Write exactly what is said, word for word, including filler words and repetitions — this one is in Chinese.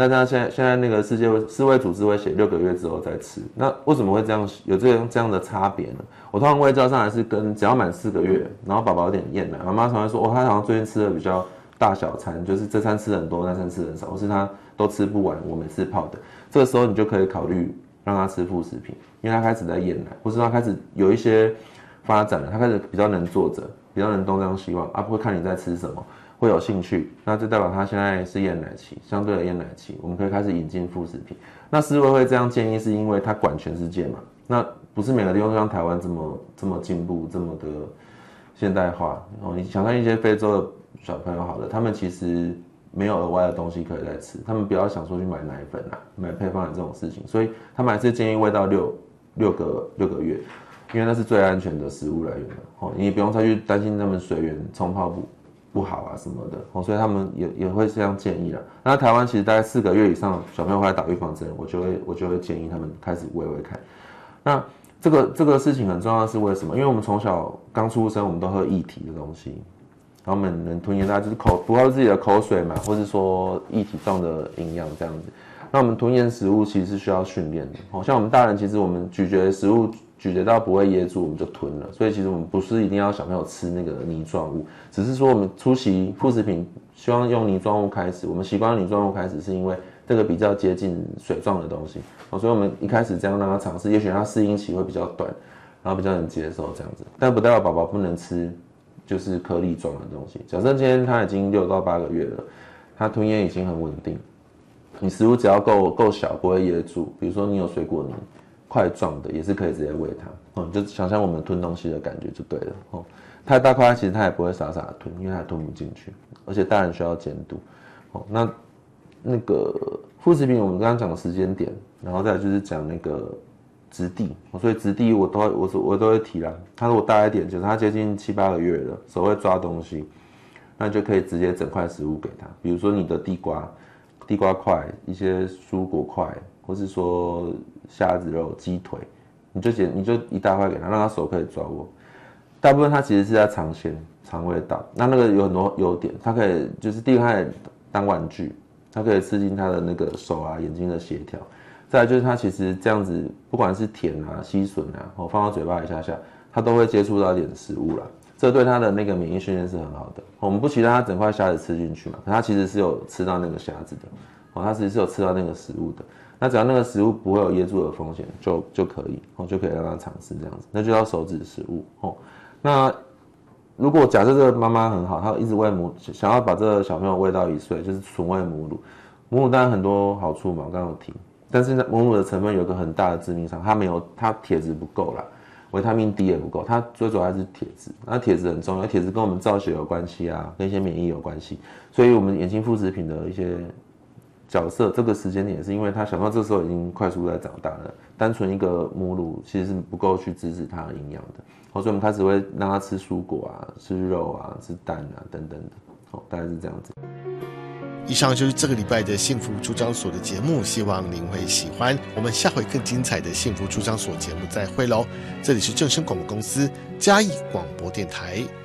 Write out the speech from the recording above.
那他现在现在那个世界世卫组织会写六个月之后再吃。那为什么会这样有这样这样的差别呢？我通常卫教上来是跟只要满四个月，然后宝宝有点厌奶，妈妈常会说哦，他好像最近吃的比较大小餐，就是这餐吃很多，那餐吃很少，或是他都吃不完我每次泡的。这个时候你就可以考虑让他吃副食品，因为他开始在厌奶，或是他开始有一些发展了，他开始比较能坐着，比较能东张西望啊，不会看你在吃什么。会有兴趣，那就代表他现在是厌奶期，相对的厌奶期，我们可以开始引进副食品。那世卫会这样建议，是因为他管全世界嘛，那不是每个地方都像台湾这么这么进步，这么的现代化。哦，你想象一些非洲的小朋友好了，他们其实没有额外的东西可以再吃，他们不要想说去买奶粉啊、买配方奶这种事情，所以他们还是建议喂到六六个六个月，因为那是最安全的食物来源了。哦，你也不用再去担心他们水源冲泡不。不好啊什么的，哦，所以他们也也会这样建议啦。那台湾其实大概四个月以上小朋友会来打预防针，我就会我就会建议他们开始喂喂看。那这个这个事情很重要的是为什么？因为我们从小刚出生，我们都喝液体的东西，然后我们能吞咽到就是口不靠自己的口水嘛，或是说液体状的营养这样子。那我们吞咽食物其实是需要训练的，好像我们大人其实我们咀嚼食物咀嚼到不会噎住我们就吞了，所以其实我们不是一定要小朋友吃那个泥状物，只是说我们初期副食品希望用泥状物开始，我们习惯泥状物开始是因为这个比较接近水状的东西，所以我们一开始这样让他尝试，也许他适应期会比较短，然后比较能接受这样子，但不代表宝宝不能吃就是颗粒状的东西。假设今天他已经六到八个月了，他吞咽已经很稳定。你食物只要够够小，不会噎住，比如说你有水果泥，块状的也是可以直接喂它，哦，你就想象我们吞东西的感觉就对了，哦，太大块其实它也不会傻傻的吞，因为它吞不进去，而且大人需要监督，哦，那那个副食品我们刚刚讲的时间点，然后再来就是讲那个质地，所以质地我都我我都会提啦，它如果大一点，就是它接近七八个月了，手会抓东西，那就可以直接整块食物给他，比如说你的地瓜。地瓜块、一些蔬果块，或是说虾子肉、鸡腿，你就剪，你就一大块给他，让他手可以抓握。大部分他其实是在尝鲜、肠胃道，那那个有很多优点，它可以就是第一个它可以当玩具，它可以刺激他的那个手啊、眼睛的协调。再来就是它其实这样子，不管是甜啊、吸吮啊，我放到嘴巴一下下，它都会接触到一点食物啦。这对他的那个免疫训练是很好的。我们不期待他整块虾子吃进去嘛，可他其实是有吃到那个虾子的，哦，他其实是有吃到那个食物的。那只要那个食物不会有噎住的风险，就就可以，哦，就可以让他尝试这样子，那就叫手指食物，哦。那如果假设这个妈妈很好，她一直喂母，想要把这个小朋友喂到一岁，就是纯喂母乳。母乳当然很多好处嘛，我刚刚有提，但是母乳的成分有个很大的致命伤，它没有，它铁质不够啦。维他命 D 也不够，它最主要还是铁质。那铁质很重要，铁质跟我们造血有关系啊，跟一些免疫有关系。所以我们眼睛副食品的一些角色，这个时间点也是因为他小朋友这时候已经快速在长大了，单纯一个母乳其实是不够去支持他的营养的。所以我们开始会让他吃蔬果啊、吃肉啊、吃蛋啊等等的，哦，大概是这样子。 以上就是这个礼拜的幸福出张所的节目，希望您会喜欢。我们下回更精彩的幸福出张所节目再会喽！这里是正声广播公司嘉义广播电台。